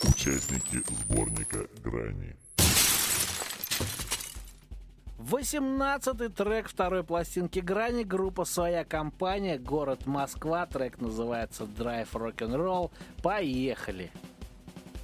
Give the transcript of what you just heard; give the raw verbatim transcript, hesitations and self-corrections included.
Участники сборника «Грани». восемнадцатый трек второй пластинки «Грани», группа «Своя компания», город Москва, трек называется «Drive Rock'n'Roll». Поехали!